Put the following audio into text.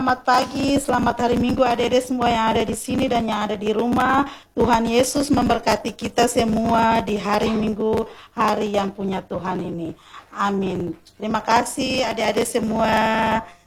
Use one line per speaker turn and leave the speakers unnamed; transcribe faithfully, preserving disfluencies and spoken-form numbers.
Selamat pagi, selamat hari Minggu adik-adik semua yang ada di sini dan yang ada di rumah. Tuhan Yesus memberkati kita semua di hari Minggu, hari yang punya Tuhan ini. Amin. Terima kasih adik-adik semua.